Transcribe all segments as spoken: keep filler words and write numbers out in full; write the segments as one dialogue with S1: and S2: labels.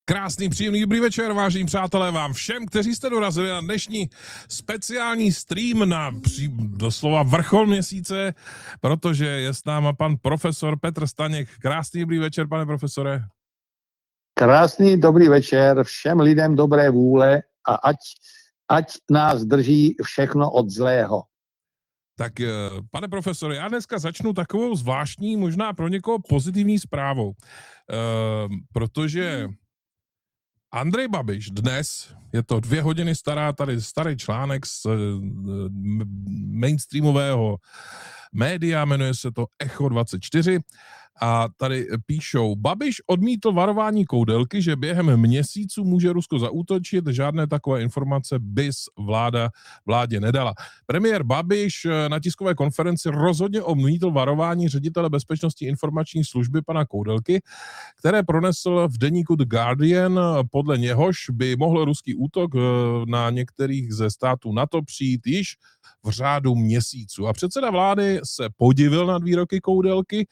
S1: Krásný, příjemný, dobrý večer, vážení přátelé, vám všem, kteří jste dorazili na dnešní speciální stream na pří, doslova vrchol měsíce, protože je s náma pan profesor Petr Staněk. Krásný, dobrý večer, pane profesore.
S2: Krásný, dobrý večer všem lidem dobré vůle a ať, ať nás drží všechno od zlého.
S1: Tak, pane profesore, já dneska začnu takovou zvláštní, možná pro někoho pozitivní zprávou, uh, protože Andrej Babiš dnes, je to dvě hodiny stará, tady starý článek z mainstreamového média, jmenuje se to Echo dvacet čtyři a tady píšou: Babiš odmítl varování Koudelky, že během měsíců může Rusko zaútočit, žádné takové informace bys vláda vládě nedala. Premiér Babiš na tiskové konferenci rozhodně odmítl varování ředitele bezpečnostní informační služby pana Koudelky, které pronesl v deníku The Guardian, podle něhož by mohl ruský útok na některých ze států NATO přijít již v řádu měsíců. A předseda vlády se podivil nad výroky Koudelky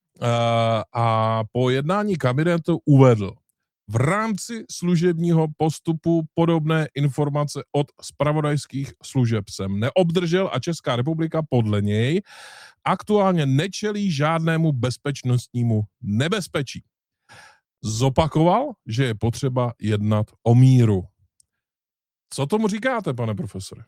S1: a po jednání kabinetu uvedl: v rámci služebního postupu podobné informace od zpravodajských služeb jsem neobdržel a Česká republika podle něj aktuálně nečelí žádnému bezpečnostnímu nebezpečí. Zopakoval, že je potřeba jednat o míru. Co tomu říkáte, pane profesore?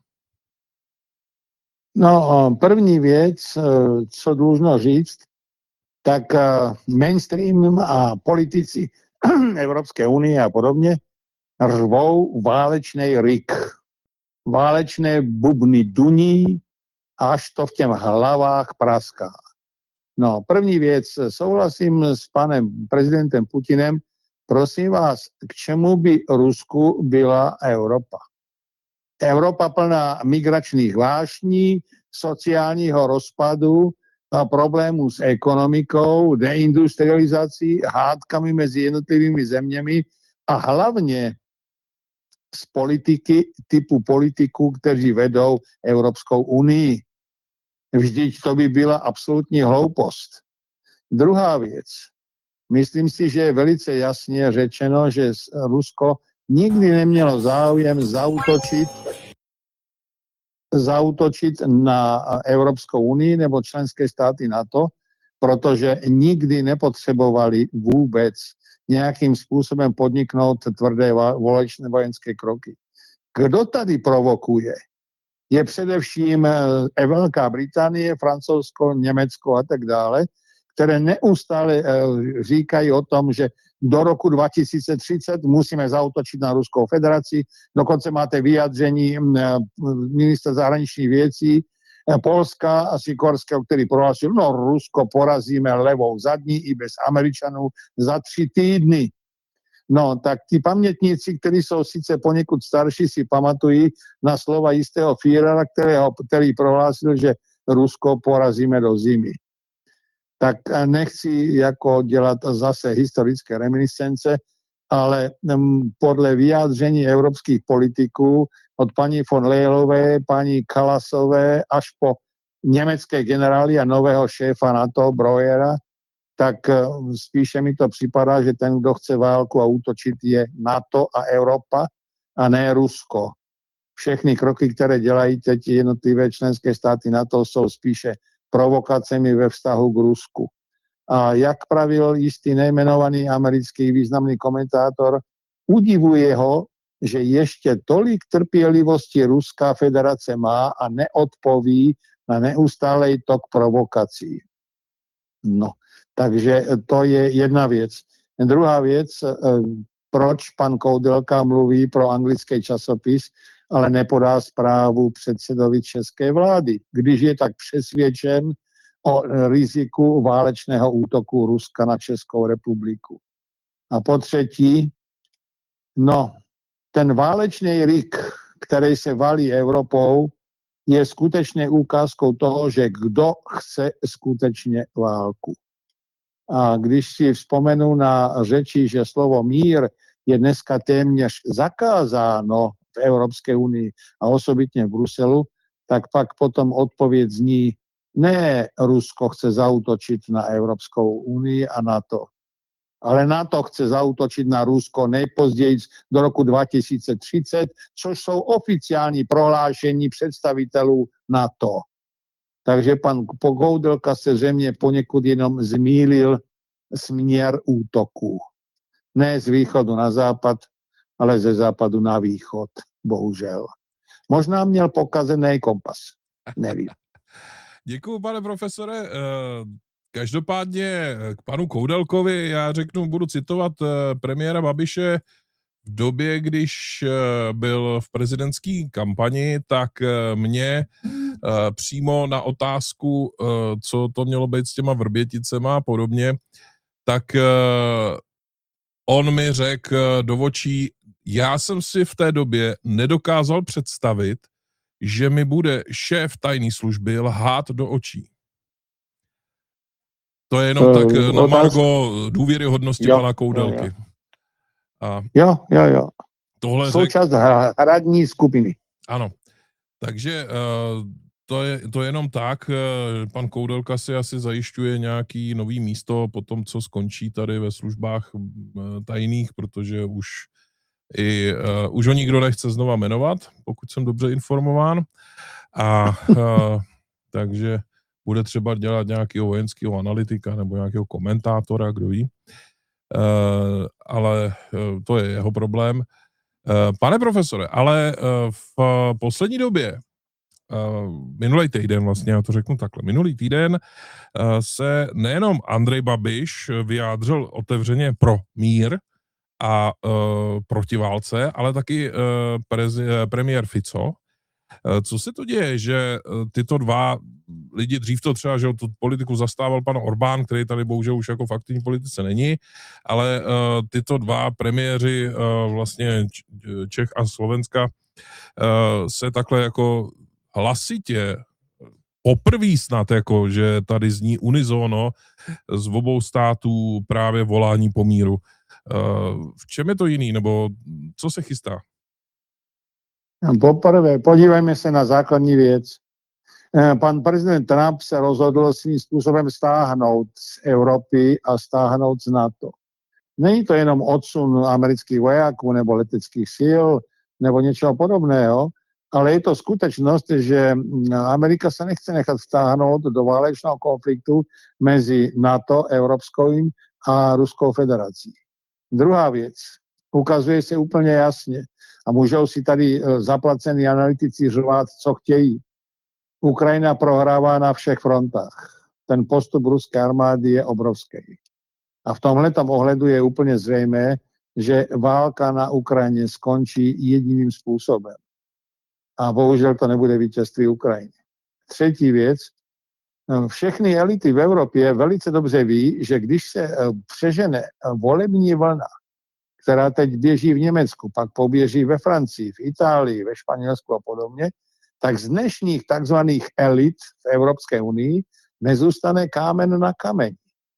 S2: No, první věc, co dlužno říct, tak mainstream a politici Evropské unie a podobně řvou válečný rik. Válečné bubny duní, až to v těm hlavách praská. No, první věc, souhlasím s panem prezidentem Putinem, prosím vás, k čemu by Rusku byla Evropa? Evropa plná migračných vášní, sociálního rozpadu, a problémů s ekonomikou, deindustrializací, hádkami mezi jednotlivými zeměmi a hlavně z politiky typu politiků, kteří vedou Evropskou unii. Vždyť to by byla absolutní hloupost. Druhá věc. Myslím si, že je velice jasně řečeno, že Rusko nikdy nemělo záujem zaútočit zaútočit na Evropskou unii nebo členské státy NATO, protože nikdy nepotřebovali vůbec nějakým způsobem podniknout tvrdé válečné vojenské kroky. Kdo tady provokuje? Je především Velká Británie, Francouzsko, Německo a tak dále, které neustále říkají o tom, že do roku dva tisíce třicet musíme zaútočit na Ruskou federaci. Dokonce máte vyjádření ministra zahraničních věcí Polska a Sikorského, který prohlásil, no Rusko porazíme levou zadní i bez Američanů za tři týdny. No, tak ti pamětníci, kteří jsou sice poněkud starší, si pamatují na slova jistého Führera, kterého, který prohlásil, že Rusko porazíme do zimy. Tak nechci jako dělat zase historické reminiscence, ale podle vyjádření evropských politiků od paní von Leyelové, paní Kallasové až po německé generály a nového šéfa NATO, Breuera, tak spíše mi to připadá, že ten, kdo chce válku a útočit, je NATO a Evropa a ne Rusko. Všechny kroky, které dělají teď jednotlivé členské státy NATO, jsou spíše provokacemi ve vztahu k Rusku. A jak pravil jistý nejmenovaný americký významný komentátor, udivuje ho, že ještě tolik trpělivosti Ruská federace má a neodpoví na neustálej tok provokací. No, takže to je jedna věc. Druhá věc, proč pan Koudelka mluví pro anglický časopis, ale nepodá zprávu předsedovi české vlády, když je tak přesvědčen o riziku válečného útoku Ruska na Českou republiku. A po třetí, no, ten válečný rik, který se valí Evropou, je skutečně ukázkou toho, že kdo chce skutečně válku. A když si vzpomenu na řeči, že slovo mír je dneska téměř zakázáno v Evropské unii a osobitně v Bruselu, tak pak potom odpověď zní, ne Rusko chce zaútočit na Evropskou unii a NATO. ale NATO chce zaútočiť na Rusko nejpozději do roku dva tisíce třicet, což jsou oficiální prohlášení představitelů NATO. Takže pan Koudelka se zřejmě poněkud jenom zmýlil směr útoku. Ne z východu na západ, ale ze západu na východ, bohužel. Možná měl pokazený kompas, nevím.
S1: Děkuju, pane profesore. Každopádně k panu Koudelkovi já řeknu, budu citovat premiéra Babiše v době, když byl v prezidentské kampani, tak mě přímo na otázku, co to mělo být s těma Vrběticema a podobně, tak on mi řekl do očí, já jsem si v té době nedokázal představit, že mi bude šéf tajné služby lhát do očí. To je jenom uh, tak na margo důvěryhodnosti jo, pana Koudelky.
S2: Jo, A jo, jo. jo.
S1: Tohle
S2: součást řek... hradní skupiny.
S1: Ano. Takže uh, to je to jenom tak. Uh, pan Koudelka si asi zajišťuje nějaký nový místo po tom, co skončí tady ve službách uh, tajných, protože už i uh, už ho nikdo nechce znova jmenovat, pokud jsem dobře informován. A uh, takže bude třeba dělat nějakého vojenského analytika nebo nějakého komentátora, kdo ví. Uh, ale uh, to je jeho problém. Uh, pane profesore, ale uh, v poslední době, uh, minulý týden vlastně, já to řeknu takhle, minulý týden uh, se nejenom Andrej Babiš vyjádřil otevřeně pro mír a uh, proti válce, ale taky uh, prezi- premiér Fico. Co se to děje, že tyto dva lidi, dřív to třeba, že tu politiku zastával pan Orbán, který tady bohužel už jako v aktivní politice není, ale uh, tyto dva premiéři uh, vlastně Čech a Slovenska uh, se takhle jako hlasitě poprvé snad, jako, že tady zní unizono z obou států právě volání po míru. Uh, v čem je to jiný, nebo co se chystá?
S2: Poprvé, podívejme se na základní věc. Pan prezident Trump se rozhodl svým způsobem stáhnout z Evropy a stáhnout z NATO. Není to jenom odsun amerických vojáků nebo leteckých sil nebo něčeho podobného, ale je to skutečnost, že Amerika se nechce nechat stáhnout do válečného konfliktu mezi NATO, Evropskou a Ruskou federací. Druhá věc, ukazuje se úplně jasně, a můžou si tady zaplacení analytici řvát, co chtějí. Ukrajina prohrává na všech frontách. Ten postup ruské armády je obrovský. A v tomhletom ohledu je úplně zřejmé, že válka na Ukrajině skončí jediným způsobem. A bohužel to nebude vítězství Ukrajiny. Třetí věc, všechny elity v Evropě velice dobře ví, že když se přežene volební vlna, která teď běží v Německu, pak poběží ve Francii, v Itálii, ve Španělsku a podobně, tak z dnešních takzvaných elit v Evropské unii nezůstane kámen na kameni.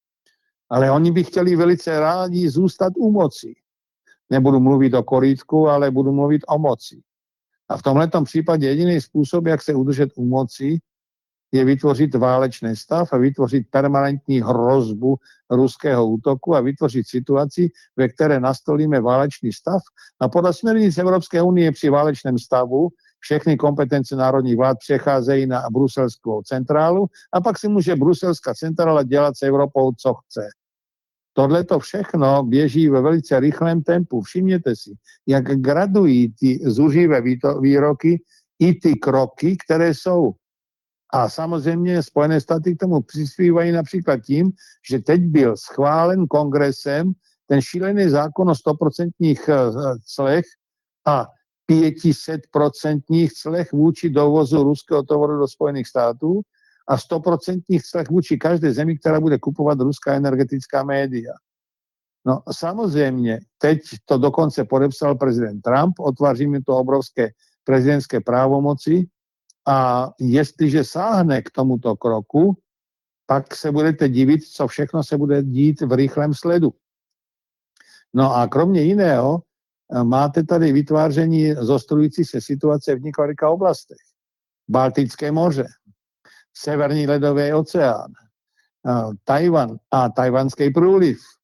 S2: Ale oni by chtěli velice rádi zůstat u moci. Nebudu mluvit o korítku, ale budu mluvit o moci. A v tomhletom případě jediný způsob, jak se udržet u moci, je vytvořit válečný stav a vytvořit permanentní hrozbu ruského útoku a vytvořit situaci, ve které nastolíme válečný stav. A podle směrnic Evropské unie při válečném stavu všechny kompetence národních vlád přecházejí na bruselskou centrálu a pak si může bruselská centrála dělat s Evropou, co chce. Tohle to všechno běží ve velice rychlém tempu. Všimněte si, jak gradují ty zuřivé výroky i ty kroky, které jsou. A samozřejmě Spojené státy k tomu přispívají například tím, že teď byl schválen kongresem ten šílený zákon o stoprocentních clech a pětisetprocentních clech vůči dovozu ruského tovaru do Spojených států a stoprocentních clech vůči každé zemi, která bude kupovat ruská energetická média. No samozřejmě, teď to dokonce podepsal prezident Trump, otváříme to obrovské prezidentské právomoci, a jestliže sáhne k tomuto kroku, pak se budete divit, co všechno se bude dít v rychlém sledu. No a kromě jiného, máte tady vytváření zostrující se situace v několika oblastech. Baltické moře, Severní ledový oceán, Tajvan a tajvanský průliv,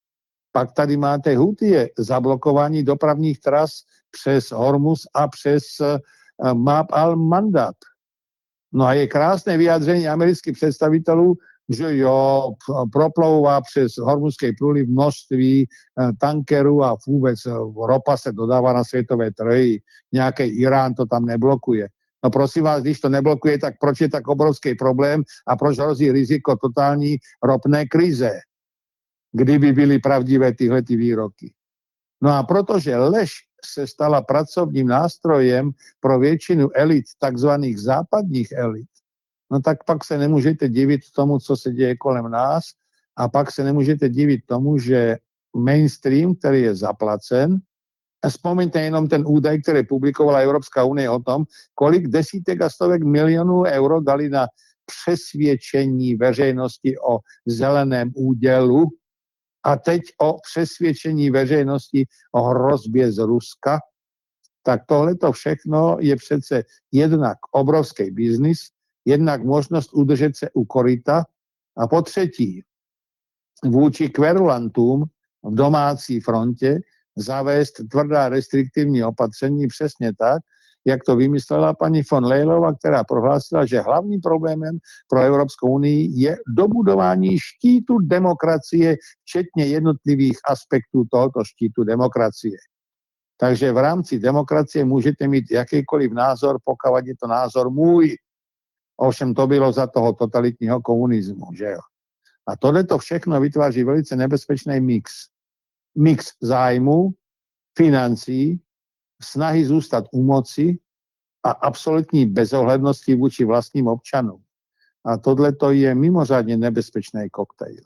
S2: Pak tady máte Houthie, zablokování dopravních tras přes Hormuz a přes Bab al-Mandab. No a je krásné vyjádření amerických představitelů, že jo, proplouvá přes Hormuzský průliv množství tankerů a vůbec ropa se dodává na světové trhy. Nějaký Irán to tam neblokuje. No prosím vás, když to neblokuje, tak proč je tak obrovský problém a proč hrozí riziko totální ropné krize, kdyby byly pravdivé tyhle ty výroky. No a protože lež se stala pracovním nástrojem pro většinu elit, takzvaných západních elit, no tak pak se nemůžete divit tomu, co se děje kolem nás a pak se nemůžete divit tomu, že mainstream, který je zaplacen, a vzpomeňte jenom ten údaj, který publikovala Evropská unie o tom, kolik desítek a stovek milionů euro dali na přesvědčení veřejnosti o zeleném údělu a teď o přesvědčení veřejnosti o hrozbě z Ruska, tak tohleto všechno je přece jednak obrovský biznis, jednak možnost udržet se u koryta a po třetí vůči kverulantům v domácí frontě zavést tvrdá restriktivní opatření přesně tak, jak to vymyslela paní von Leylová, která prohlásila, že hlavním problémem pro Evropskou unii je dobudování štítu demokracie, včetně jednotlivých aspektů tohoto štítu demokracie. Takže v rámci demokracie můžete mít jakýkoliv názor, pokud je to názor můj. Ovšem to bylo za toho totalitního komunismu, že jo. A tohleto všechno vytváří velice nebezpečný mix. Mix zájmu, financí, snahy zůstat u moci a absolutní bezohlednosti vůči vlastním občanům. A tohleto je mimořádně nebezpečný koktejl.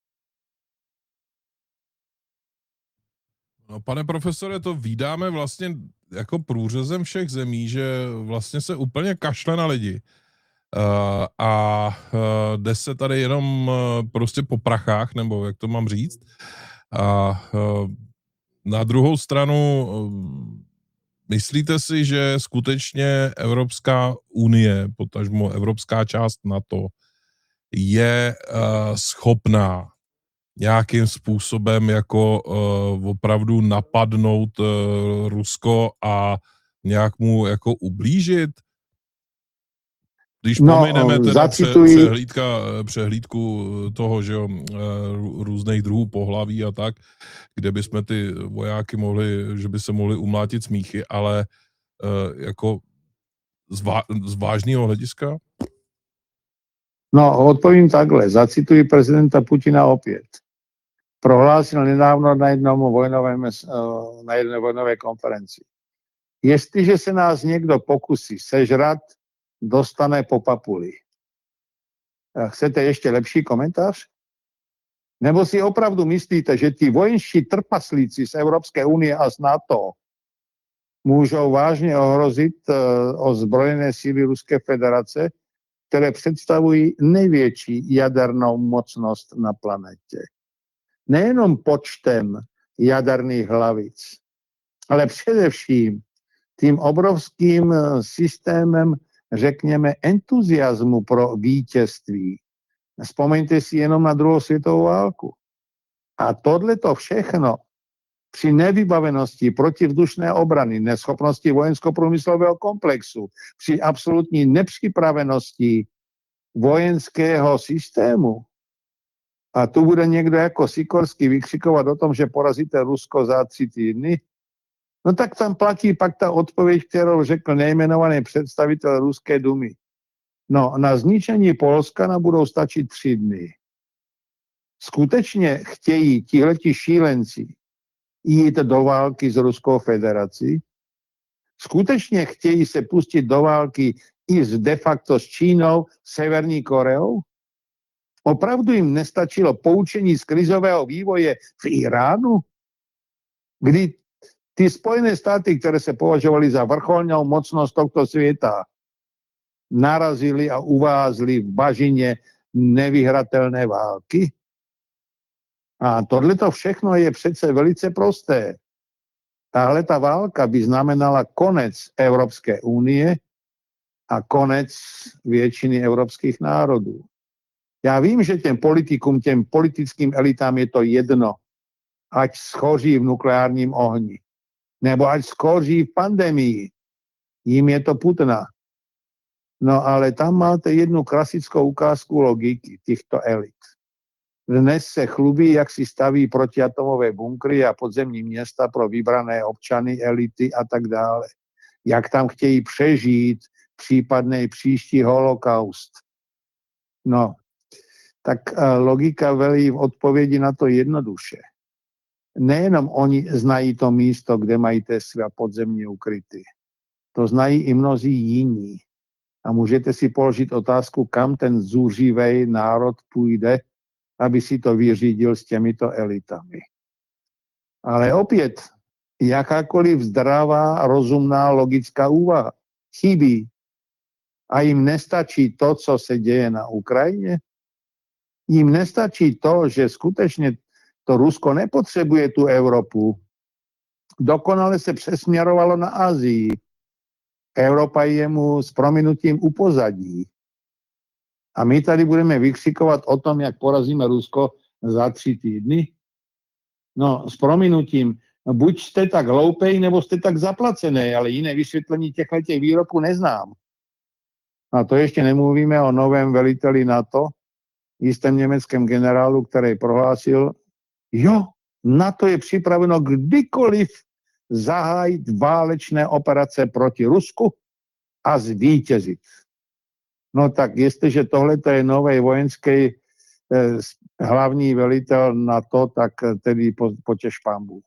S1: No, pane profesore, to vídáme vlastně jako průřezem všech zemí, že vlastně se úplně kašle na lidi. Uh, a uh, jde se tady jenom uh, prostě po prachách, nebo jak to mám říct. A uh, na druhou stranu uh, myslíte si, že skutečně Evropská unie, potažmo evropská část NATO, je uh, schopná nějakým způsobem jako uh, opravdu napadnout uh, Rusko a nějak mu jako ublížit? Když no, pomineme teda zacituji... přehlídka, přehlídku toho, že jo, různých druhů pohlaví a tak, kde bychom ty vojáky mohli, že by se mohli umlátit smíchy, ale jako z, vá, z vážného hlediska?
S2: No, odpovím takhle. Zacituji prezidenta Putina opět. Prohlásil nedávno na jednom vojnovém, na jedné vojnové konferenci. Jestliže se nás někdo pokusí sežrat, dostane po papuli. Chcete ještě lepší komentář? Nebo si opravdu myslíte, že ti vojenští trpaslíci z Evropské unie a z NATO můžou vážně ohrozit ozbrojené síly Ruské federace, které představují největší jadernou mocnost na planetě? Nejenom počtem jaderných hlavic, ale především tím obrovským systémem, řekněme, entuziasmu pro vítězství. Vzpomeňte si jenom na druhou světovou válku. A tohleto všechno při nevybavenosti protivzdušné obrany, neschopnosti vojensko-průmyslového komplexu, při absolutní nepřipravenosti vojenského systému, a tu bude někdo jako Sikorský vykřikovat o tom, že porazíte Rusko za tři týdny, no tak tam platí pak ta odpověď, kterou řekl nejmenovaný představitel Ruské dumy. No, na zničení Polska nám budou stačit tři dny. Skutečně chtějí tihleti šílenci jít do války s Ruskou federací? Skutečně chtějí se pustit do války i s de facto s Čínou, Severní Koreou? Opravdu jim nestačilo poučení z krizového vývoje v Iránu, kdy ty Spojené státy, které se považovaly za vrcholnou mocnost tohto světa, narazili a uvázli v bažině nevyhratelné války? A tohleto všechno je přece velice prosté. Tahle ta válka by znamenala konec Evropské unie a konec většiny evropských národů. Já vím, že těm politikům, těm politickým elitám je to jedno, ať schoří v nukleárním ohni. Nebo ať schoří v pandemii. Jím je to putná. No ale tam máte jednu klasickou ukázku logiky těchto elit. Dnes se chlubí, jak si staví protiatomové bunkry a podzemní města pro vybrané občany, elity a tak dále. Jak tam chtějí přežít případný příští holokaust. No, tak logika velí v odpovědi na to jednoduše. Nejenom oni znají to místo, kde mají Tesla podzemně ukryty. To znají i mnozí jiní. A můžete si položit otázku, kam ten zúřivej národ půjde, aby si to vyřídil s těmito elitami. Ale opět, jakákoliv zdravá, rozumná, logická úvaha chybí. A jim nestačí to, co se děje na Ukrajině. Jim nestačí to, že skutečně to Rusko nepotřebuje tu Evropu. Dokonale se přesměrovalo na Asii. Evropa je mu s prominutím upozadí. A my tady budeme vykřikovat o tom, jak porazíme Rusko za tři týdny. No, s prominutím, buď jste tak hloupej, nebo jste tak zaplacený, ale jiné vysvětlení těchto výroků neznám. A to ještě nemluvíme o novém veliteli NATO, jistém německém generálu, který prohlásil, jo, NATO je připraveno kdykoliv zahájit válečné operace proti Rusku a zvítězit. No tak jestliže tohle je nový vojenský eh, hlavní velitel NATO, tak tedy po, potěš pán Bůh.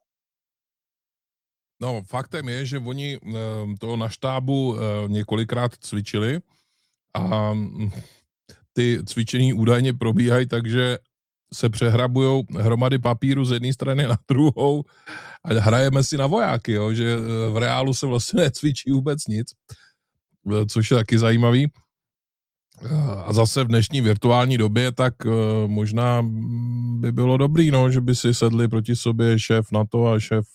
S1: No, faktem je, že oni to na štábu několikrát cvičili a ty cvičení údajně probíhají, takže se přehrabujou hromady papíru z jedné strany na druhou a hrajeme si na vojáky, jo, že v reálu se vlastně necvičí vůbec nic, což je taky zajímavý. A zase v dnešní virtuální době, tak možná by bylo dobrý, no, že by si sedli proti sobě šéf NATO a šéf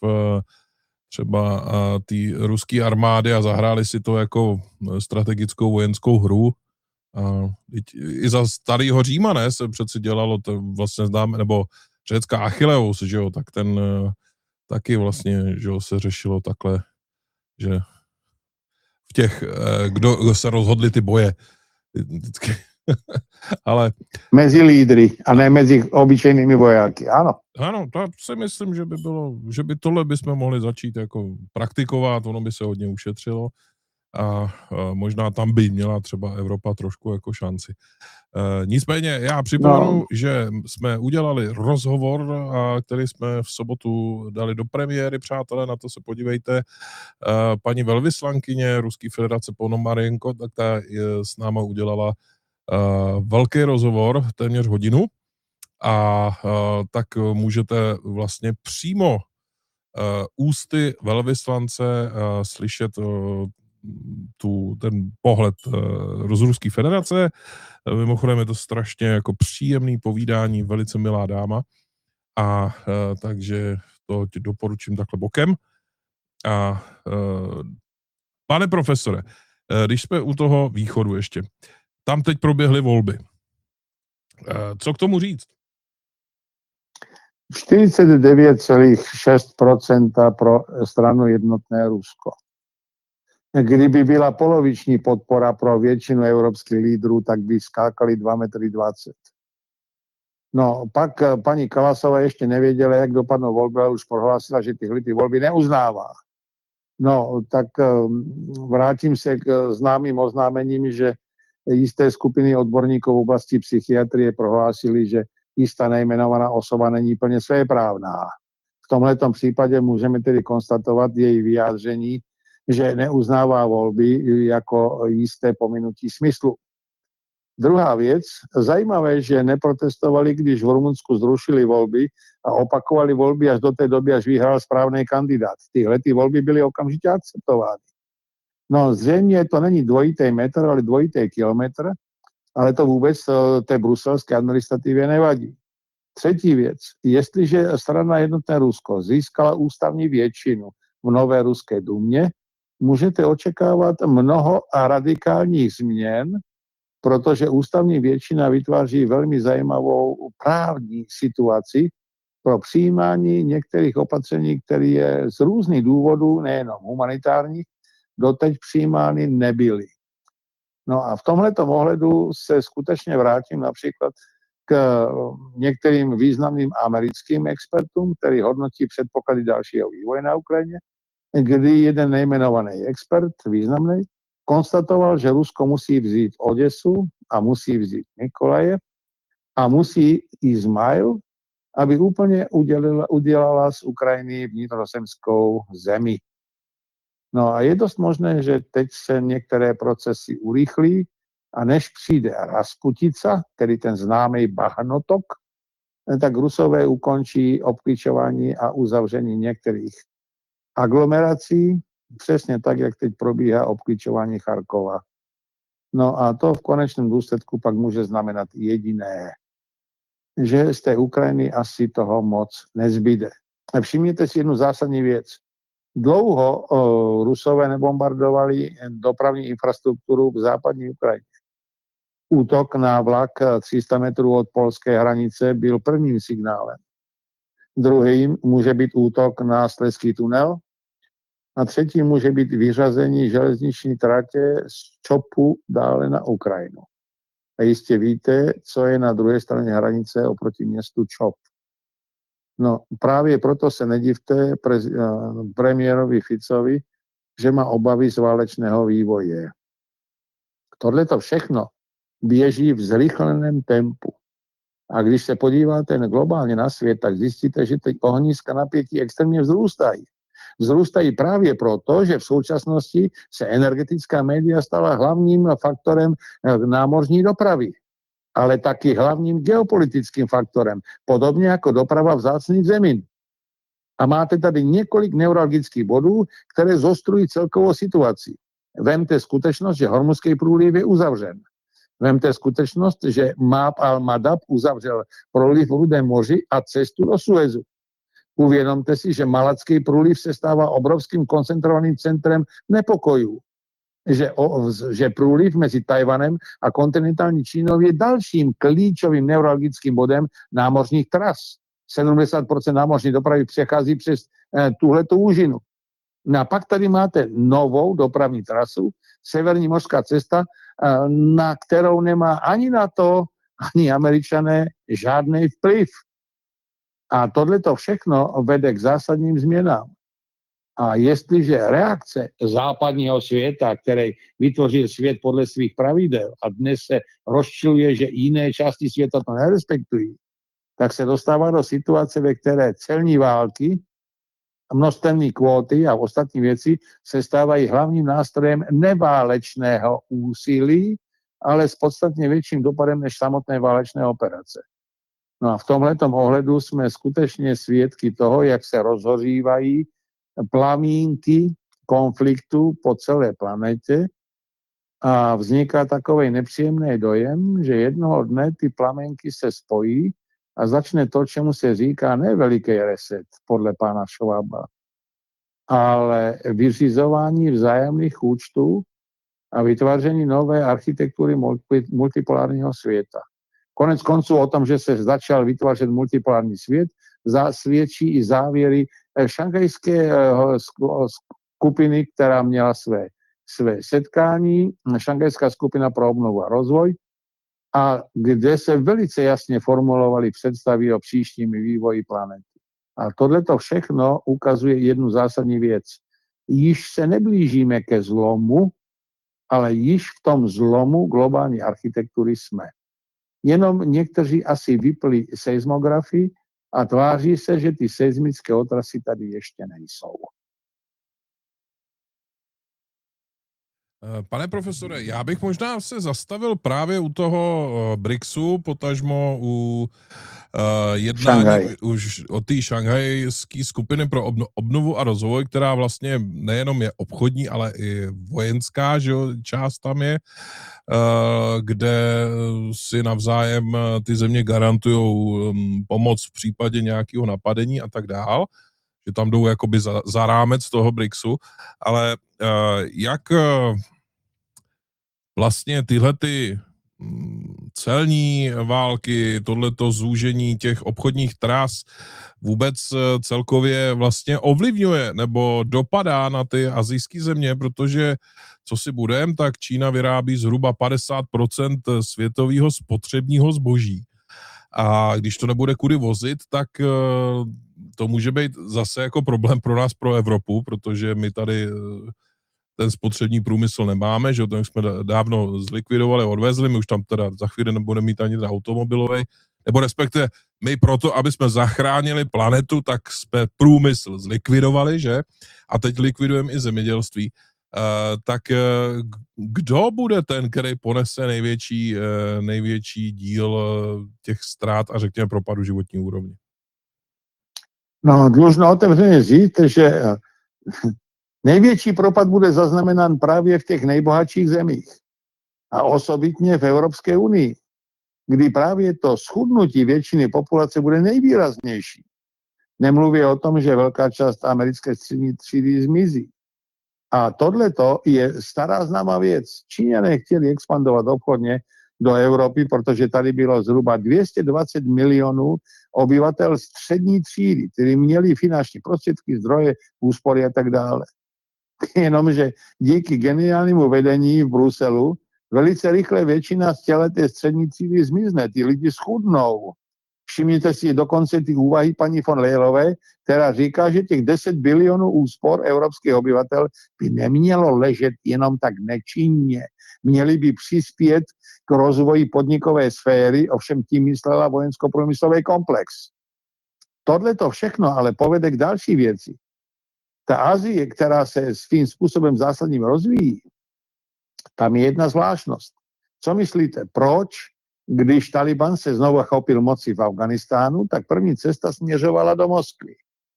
S1: třeba té ruské armády a zahráli si to jako strategickou vojenskou hru. A i za starýho Říma, ne, se přeci dělalo, to vlastně známe, nebo řecká Achilleus, že jo, tak ten taky vlastně, že jo, se řešilo takhle, že v těch, kdo, kdo se rozhodli ty boje, vždycky, ale...
S2: Mezi lídry a ne mezi obyčejnými vojáky, ano.
S1: Ano, to si myslím, že by bylo, že by tohle bychom mohli začít jako praktikovat, ono by se hodně ušetřilo a možná tam by měla třeba Evropa trošku jako šanci. E, nicméně já připomenu, no. že jsme udělali rozhovor, a který jsme v sobotu dali do premiéry, přátelé, na to se podívejte. E, paní velvyslankyně Ruské federace Ponomarenko, tak ta s náma udělala e, velký rozhovor, téměř hodinu, a e, tak můžete vlastně přímo e, ústy velvyslance e, slyšet e, tu, ten pohled uh, z Ruské federace. Mimochodem je to strašně jako příjemný povídání, velice milá dáma. A uh, takže to ti doporučím takhle bokem. A uh, pane profesore, uh, když jsme u toho východu ještě, tam teď proběhly volby. Uh, co k tomu říct?
S2: čtyřicet devět celá šest procenta pro stranu Jednotné Rusko. Kdyby byla poloviční podpora pro většinu evropských lídrů, tak by skákali dva metry dvacet. No, pak paní Kalasová ještě nevěděla, jak dopadnou volby, ale už prohlásila, že tyhle ty volby neuznává. No, tak vrátím se k známým oznámením, že jisté skupiny odborníků v oblasti psychiatrie prohlásili, že jistá nejmenovaná osoba není plně svéprávná. V tomhletom případě můžeme tedy konstatovat její vyjádření, že neuznává volby jako jisté pominutí smyslu. Druhá věc, zajímavé, že neprotestovali, když v Rumunsku zrušili volby a opakovali volby až do té doby, až vyhrál správný kandidát. Tyhle ty volby byly okamžitě akceptovány. No zřejmě to není dvojitý metr, ale dvojitý kilometr, ale to vůbec té bruselské administrativě nevadí. Třetí věc, jestliže strana Jednotné Rusko získala ústavní většinu v Nové ruské dumě, můžete očekávat mnoho a radikálních změn, protože ústavní většina vytváří velmi zajímavou právní situaci, pro přijímání některých opatření, které je z různých důvodů, nejenom humanitárních, doteď přijímány nebyly. No a v tomhletom ohledu se skutečně vrátím například k některým významným americkým expertům, který hodnotí předpoklady dalšího vývoje na Ukrajině, kdy jeden nejmenovaný expert, významný, konstatoval, že Rusko musí vzít Odesu a musí vzít Nikolajev a musí Izmail, aby úplně udělala, udělala z Ukrajiny vnitrozemskou zemi. No a je dost možné, že teď se některé procesy urýchlí a než přijde Rasputica, tedy ten známý Bahnotok, tak Rusové ukončí obklíčování a uzavření některých aglomerací, přesně tak, jak teď probíhá obklíčování Charkova. No a to v konečném důsledku pak může znamenat jediné, že z té Ukrajiny asi toho moc nezbyde. Všimněte si jednu zásadní věc. Dlouho o, Rusové nebombardovali dopravní infrastrukturu v západní Ukrajině. Útok na vlak tři sta metrů od polské hranice byl prvním signálem. Druhým může být útok na Slezský tunel a třetím může být vyřazení železniční tratě z Čopu dále na Ukrajinu. A jistě víte, co je na druhé straně hranice oproti městu Čop. No právě proto se nedivte prez, premiérovi Ficovi, že má obavy z válečného vývoje. Tohle to všechno běží v zrychleném tempu. A když se podíváte globálně na svět, tak zjistíte, že ty ohniska napětí extrémně vzrůstají. Vzrůstají právě proto, že v současnosti se energetická média stala hlavním faktorem námořní dopravy, ale taky hlavním geopolitickým faktorem, podobně jako doprava vzácných zemin. A máte tady několik neuralgických bodů, které zostrují celkovou situaci. Vemte skutečnost, že Hormuzský průliv je uzavřen. Vemte skutečnost, že Máb al-Madab uzavřel průliv v Rudém moři a cestu do Suezu. Uvědomte si, že Malacký průliv se stává obrovským koncentrovaným centrem nepokojů. Že, o, že průliv mezi Tajvanem a kontinentální Čínou je dalším klíčovým neuralgickým bodem námořních tras. sedmdesát procent námořní dopravy přechází přes eh, tuhletu úžinu. No a pak tady máte novou dopravní trasu, Severní mořská cesta, eh, na kterou nemá ani NATO, ani Američané žádný vplyv. A tohleto všechno vede k zásadním změnám. A jestliže reakce západního světa, který vytvořil svět podle svých pravidel a dnes se rozčiluje, že jiné části světa to nerespektují, tak se dostává do situace, ve které celní války, množstevní kvóty a ostatní věci se stávají hlavním nástrojem neválečného úsilí, ale s podstatně větším dopadem než samotné válečné operace. No a v tomhletom ohledu jsme skutečně svědky toho, jak se rozhořívají plamínky konfliktu po celé planetě a vzniká takový nepříjemný dojem, že jednoho dne ty plamenky se spojí a začne to, čemu se říká ne veliký reset podle pána Schwaba, ale vyřizování vzájemných účtů a vytváření nové architektury multipolárního světa. Konec konců o tom, že se začal vytvářet multipolární svět, svědčí i závěry šanghajské skupiny, která měla své, své setkání, šanghajská skupina pro obnovu a rozvoj, a kde se velice jasně formulovaly představy o příštím vývoji planety. A tohleto všechno ukazuje jednu zásadní věc. Již se neblížíme ke zlomu, ale již v tom zlomu globální architektury jsme. Jenom někteří asi vypli seismografii a tváří se, že ty seismické otrasy tady ještě nejsou.
S1: Pane profesore, já bych možná se zastavil právě u toho BRICSu, potažmo u uh, jednání
S2: Šanghaj.
S1: už o té šanghajské skupiny pro obno, obnovu a rozvoj, která vlastně nejenom je obchodní, ale i vojenská, že jo, část tam je, uh, kde si navzájem ty země garantují um, pomoc v případě nějakého napadení a tak dál, že tam jdou jakoby za, za rámec toho BRICSu, ale uh, jak uh, vlastně tyhle ty celní války, tohleto zúžení těch obchodních tras vůbec celkově vlastně ovlivňuje nebo dopadá na ty asijské země, protože co si budem, tak Čína vyrábí zhruba padesát procent světového spotřebního zboží. A když to nebude kudy vozit, tak to může být zase jako problém pro nás, pro Evropu, protože my tady ten spotřební průmysl nemáme, že to jsme dávno zlikvidovali, odvezli, my už tam teda za chvíli nebudeme mít ani ten automobilový, nebo respektive my proto, aby jsme zachránili planetu, tak jsme průmysl zlikvidovali, že? A teď likvidujeme i zemědělství. Uh, tak uh, kdo bude ten, který ponese největší, uh, největší díl uh, těch ztrát a řekněme propadu životní úrovně?
S2: No, dlužno otevřeně říct, že největší propad bude zaznamenán právě v těch nejbohatších zemích a osobitně v Evropské unii, kdy právě to schudnutí většiny populace bude nejvýraznější. Nemluví o tom, že velká část americké střední třídy zmizí. A tohleto je stará známá věc. Číňané chtěli expandovat obchodně do Evropy, protože tady bylo zhruba dvě stě dvacet milionů obyvatel střední třídy, kteří měli finanční prostředky, zdroje, úspory a tak dále. Jenomže díky geniálnímu vedení v Bruselu velice rychle většina z těle té střední třídy zmizne. Ty lidi schudnou. Všimněte si dokonce ty úvahy paní von Leyelové, která říká, že těch deset bilionů úspor evropských obyvatel by nemělo ležet jenom tak nečinně. Měli by přispět k rozvoji podnikové sféry, ovšem tím myslela vojensko-průmyslový komplex. Tohle to všechno ale povede k další věci. Ta Asie, která se svým způsobem zásadním rozvíjí, tam je jedna zvláštnost. Co myslíte, proč, když Taliban se znovu chopil moci v Afganistánu, tak první cesta směřovala do Moskvy?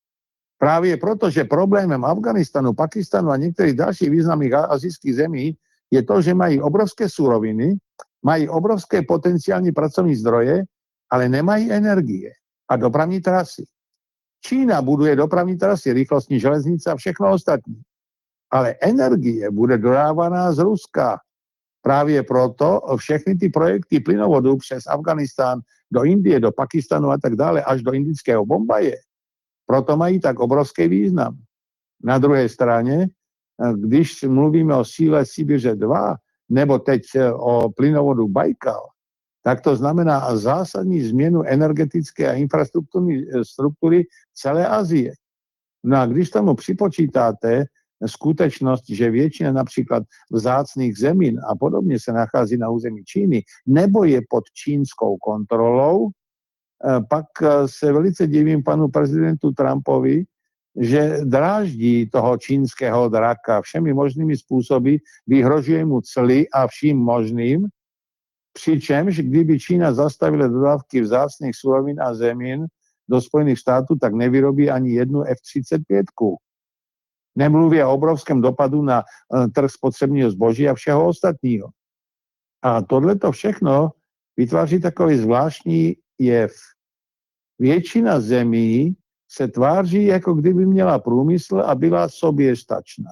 S2: Právě proto, že problémem Afganistanu, Pakistanu a některých dalších významných asijských zemí je to, že mají obrovské suroviny, mají obrovské potenciální pracovní zdroje, ale nemají energie a dopravní trasy. Čína buduje dopravní trasy, rychlostní železnice a všechno ostatní. Ale energie bude dodávaná z Ruska. Právě proto všechny ty projekty plynovodů přes Afganistán do Indie, do Pakistanu a tak dále, až do indického Bombaje, proto mají tak obrovský význam. Na druhé straně, když mluvíme o síle Sibiře dva, nebo teď o plynovodu Bajkal, tak to znamená zásadní změnu energetické a infrastrukturní struktury celé Asie. No a když tomu připočítáte skutečnost, že většina například vzácných zemin a podobně se nachází na území Číny, nebo je pod čínskou kontrolou, pak se velice divím panu prezidentu Trumpovi, že dráždí toho čínského draka všemi možnými způsoby, vyhrožuje mu cly a vším možným, přičemž kdyby Čína zastavila dodávky vzácných surovin a zemin do Spojených států, tak nevyrobí ani jednu F třicet pět. Nemluví o obrovském dopadu na trh spotřebního zboží a všeho ostatního. A tohleto všechno vytváří takový zvláštní jev. Většina zemí se tváří, jako kdyby měla průmysl a byla soběstačná.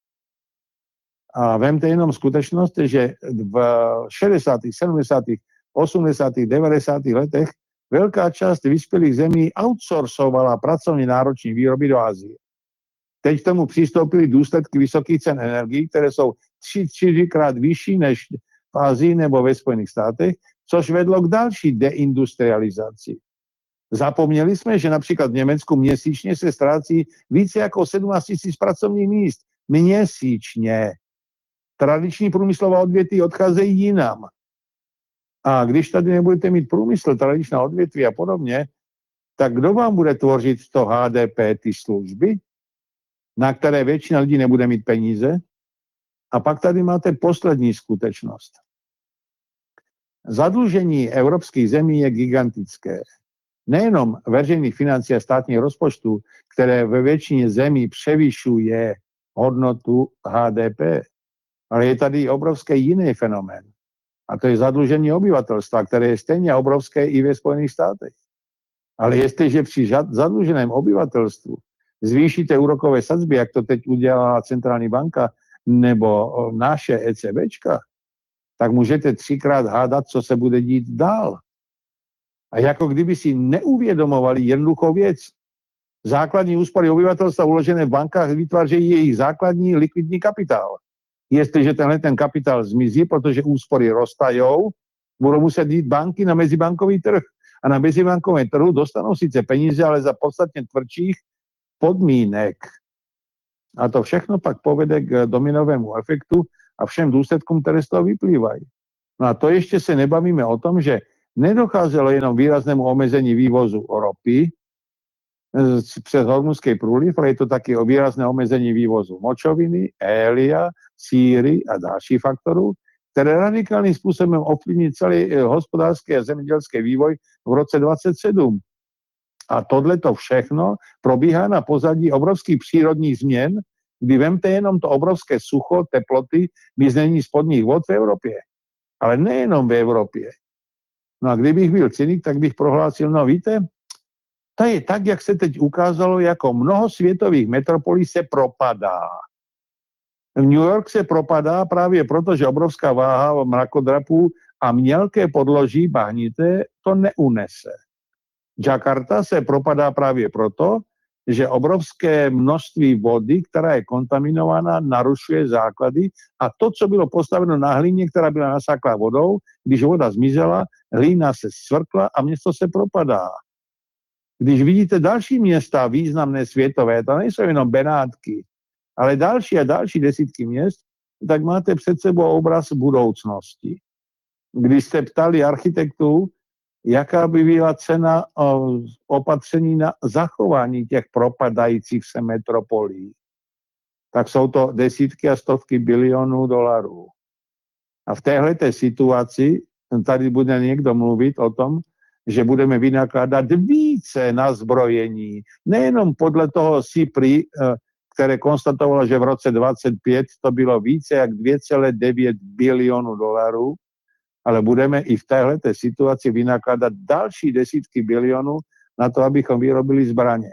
S2: A vemte jenom skutečnost, že v šedesátých, sedmdesátých, osmdesátých, devadesátých letech velká část vyspělých zemí outsourcovala pracovně náročné výroby do Asie. Teď k tomu přistoupily důsledky vysokých cen energií, které jsou tři, čtyřikrát vyšší než v Asii nebo ve Spojených státech, což vedlo k další deindustrializaci. Zapomněli jsme, že například v Německu měsíčně se ztrácí více jako sedmnáct tisíc pracovních míst. Měsíčně. Tradiční průmyslová odvětví odcházejí jinam. A když tady nebudete mít průmysl, tradičná odvětví a podobně, tak kdo vám bude tvořit to H D P, ty služby, na které většina lidí nebude mít peníze? A pak tady máte poslední skutečnost. Zadlužení evropských zemí je gigantické. Nejenom veřejných financí a státních rozpočtů, které ve většině zemí převyšuje hodnotu H D P, ale je tady obrovský jiný fenomén. A to je zadlužení obyvatelstva, které je stejně obrovské i ve Spojených státech. Ale jestliže při zadluženém obyvatelstvu zvýšíte úrokové sazby, jak to teď udělala centrální banka nebo naše ECBčka, tak můžete třikrát hádat, co se bude dít dál. A jako kdyby si neuvědomovali jednoduchou věc. Základní úspory obyvatelstva uložené v bankách vytvářejí jejich základní likvidní kapitál. Jestliže tenhle ten kapitál zmizí, protože úspory roztajou, budou muset jít banky na mezibankový trh. A na mezibankovém trhu dostanou sice peníze, ale za podstatně tvrdších podmínek. A to všechno pak povede k dominovému efektu a všem důsledkům, které z toho vyplývají. No a to ještě se nebavíme o tom, že nedocházelo jenom výraznému omezení vývozu ropy přes Hormuzský průliv, ale je to taky o výrazné omezení vývozu močoviny, hélia, síry a dalších faktorů, které radikálním způsobem ovlivní celý hospodářský a zemědělský vývoj v roce dvacet sedm. A tohleto všechno probíhá na pozadí obrovských přírodních změn, kdy vemte jenom to obrovské sucho, teploty, mizení spodních vod v Evropě. Ale nejenom v Evropě. No a kdybych byl cynik, tak bych prohlásil, no víte, to je tak, jak se teď ukázalo, jako mnoho světových metropolí se propadá. V New York se propadá právě proto, že obrovská váha mrakodrapů a mělké podloží bahnité to neunese. Jakarta se propadá právě proto, že obrovské množství vody, která je kontaminovaná, narušuje základy a to, co bylo postaveno na hlíně, která byla nasáklá vodou, když voda zmizela, hlína se svrkla a město se propadá. Když vidíte další města významné světové, to nejsou jenom Benátky, ale další a další desítky měst, tak máte před sebou obraz budoucnosti. Když jste ptali architektů, jaká by byla cena opatření na zachování těch propadajících se metropolí, tak jsou to desítky a stovky bilionů dolarů. A v téhleté situaci tady bude někdo mluvit o tom, že budeme vynakládat více na zbrojení. Nejenom podle toho C I P R I, které konstatovalo, že v roce dvacet pět to bylo více jak dvě celé devět bilionu dolarů, ale budeme i v téhleté situaci vynakládat další desítky bilionů na to, abychom vyrobili zbraně.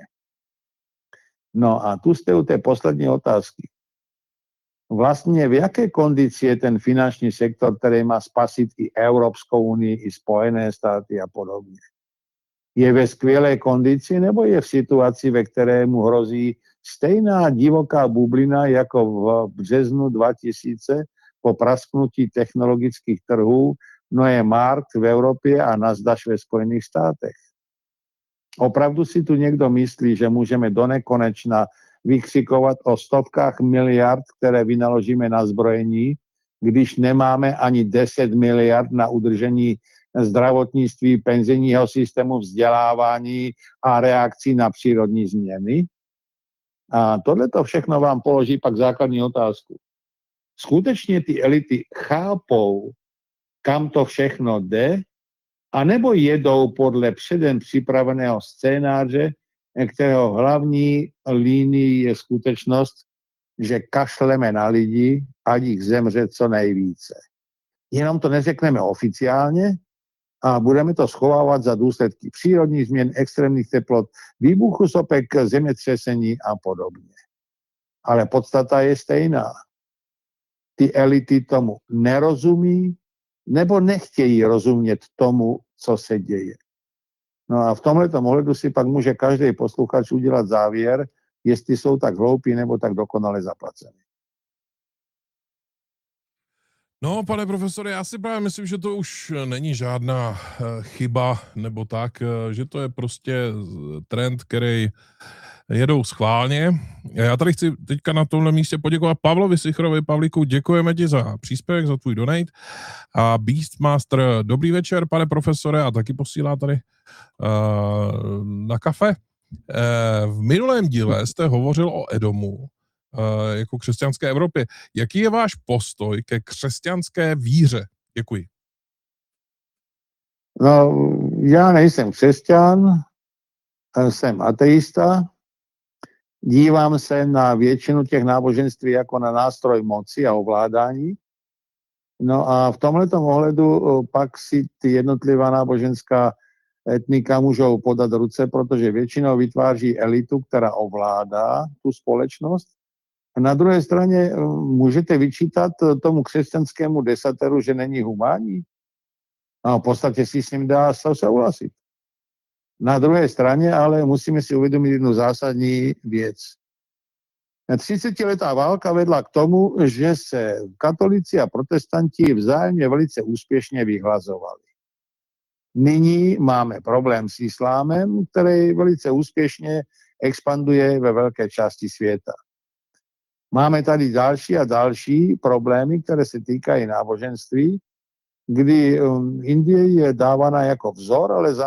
S2: No a tu jste u té poslední otázky. Vlastně v jaké kondici je ten finanční sektor, který má spasit i Evropskou unii, i Spojené státy a podobně? Je ve skvělé kondici, nebo je v situaci, ve které mu hrozí stejná divoká bublina jako v březnu dva tisíce po prasknutí technologických trhů, no je Mart v Evropě a Nasdaq ve Spojených státech? Opravdu si tu někdo myslí, že můžeme donekonečna vykřikovat o stovkách miliard, které vynaložíme na zbrojení, když nemáme ani deset miliard na udržení zdravotnictví, penzijního systému, vzdělávání a reakcí na přírodní změny? A tohleto všechno vám položí pak základní otázku. Skutečně ty elity chápou, kam to všechno jde, anebo jedou podle předem připraveného scénáře, kterého hlavní línii je skutečnost, že kašleme na lidi, ať jich zemře co nejvíce. Jenom to neřekneme oficiálně a budeme to schovávat za důsledky přírodních změn, extrémních teplot, výbuchu sopek, zemětřesení a podobně. Ale podstata je stejná. Ty elity tomu nerozumí nebo nechtějí rozumět tomu, co se děje. No a v tomhletom ohledu si pak může každý posluchač udělat závěr, jestli jsou tak hloupí nebo tak dokonale zaplaceni.
S1: No, pane profesore, já si právě myslím, že to už není žádná chyba nebo tak, že to je prostě trend, který jedou schválně. Já tady chci teďka na tomhle místě poděkovat Pavlovi Sichrovi. Pavlíku, děkujeme ti za příspěvek, za tvůj donate. A Beastmaster, dobrý večer, pane profesore, a taky posílá tady uh, na kafe. Uh, v minulém díle jste hovořil o Edomu uh, jako křesťanské Evropě. Jaký je váš postoj ke křesťanské víře? Děkuji.
S2: No, já nejsem křesťan, jsem ateista. Dívám se na většinu těch náboženství jako na nástroj moci a ovládání. No a v tomhletom ohledu pak si ty jednotlivá náboženská etnika můžou podat ruce, protože většinou vytváří elitu, která ovládá tu společnost. Na druhé straně můžete vyčítat tomu křesťanskému desateru, že není humánní? No, v podstatě si s ním dá souhlasit. Na druhé straně ale musíme si uvědomit jednu zásadní věc. třicetiletá válka vedla k tomu, že se katolíci a protestanti vzájemně velice úspěšně vyhlazovali. Nyní máme problém s islámem, který velice úspěšně expanduje ve velké části světa. Máme tady další a další problémy, které se týkají náboženství, kdy Indie je dávána jako vzor, ale